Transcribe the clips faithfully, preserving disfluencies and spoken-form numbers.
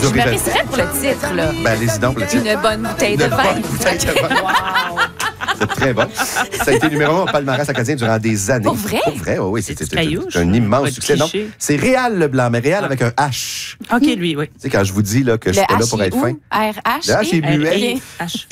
Vous Je me aurez risquerais pour le titre, là. Ben, allez-y donc pour le titre. Une bonne bouteille de Une vin. bonne bouteille de vin. Wow. C'est très bon. Ça a été numéro un au palmarès acadien durant des années. Pour vrai? Pour vrai, oui. oui. C'est C'était Caillouche? un immense Pas de succès. Non, cliché. c'est Réal Leblanc, mais Réal Ah. avec un H. OK, lui, oui. Tu sais, quand je vous dis là, que je Le suis pas là H pour est être où? fin. R H. Le H est R- muet. R- H.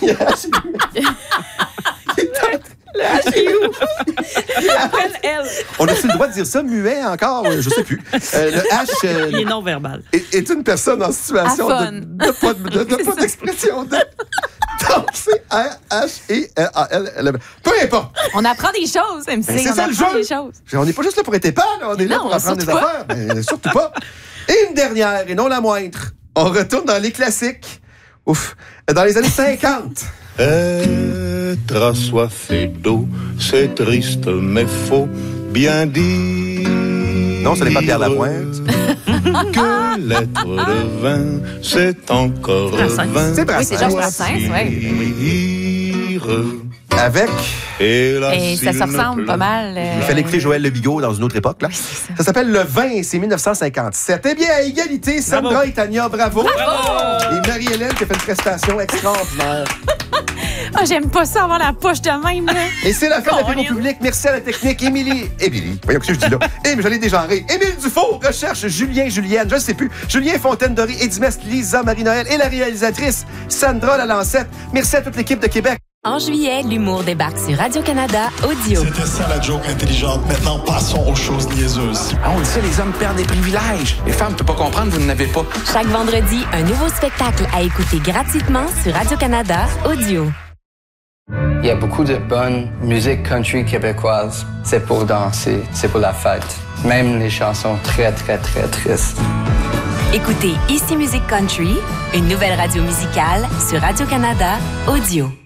Le H est où? Appelle elle. On a-tu le droit de dire ça, muet encore? Je sais plus. Euh, le H euh, Il est non-verbal. est, est une personne en situation de, Aphone. de pas de- de- de pas d'expression. De... Donc, c'est R H E R A L. Peu importe. On apprend des choses, M C. Ben, c'est on ça, le apprend jeu. des choses. On n'est pas juste là pour être épais, là. On est là Non, pour apprendre des surtout pas. affaires. Mais surtout pas. Et une dernière, et non la moindre. On retourne dans les classiques. Ouf. Dans les années cinquante. Être assoiffé d'eau, c'est triste mais faux, bien dire. Non, ce n'est pas Pierre Lapointe. Que l'être de vin, c'est encore Brassens. vin. C'est Oui, Brassens. c'est Georges Brassens, oui. Avec. Et, là, Et ça se ressemble pas mal. euh, Il fallait écouter Joël Le Bigot dans une autre époque. Là. Oui, c'est ça. Ça s'appelle Le Vin et c'est dix-neuf cent cinquante-sept. Eh bien, à égalité, Sandra Bravo. et Tania, bravo. Bravo! Et Marie-Hélène qui a fait une prestation extraordinaire. Ah, j'aime pas ça avoir la poche de même, là. Et c'est la fin de l'apéro Colin. public. Merci à la technique. Émilie. Émilie. Voyons ce que je dis là. Et je l'ai dégenré. Émile Dufault recherche Julien, Julienne. Je ne sais plus. Julien Fontaine-Doré, Edimestre, Lisa, Marie-Noël et la réalisatrice Sandra Lalancette. Merci à toute l'équipe de Québec. En juillet, l'humour débarque sur Radio-Canada Audio. C'était ça la joke intelligente. Maintenant, passons aux choses niaiseuses. Ah, on le sait, les hommes perdent des privilèges. Les femmes ne peuvent pas comprendre, vous n'avez pas. Chaque vendredi, un nouveau spectacle à écouter gratuitement sur Radio-Canada Audio. Il y a beaucoup de bonne musique country québécoise. C'est pour danser, c'est pour la fête. Même les chansons très, très, très tristes. Écoutez Ici Musique Country, une nouvelle radio musicale sur Radio-Canada Audio.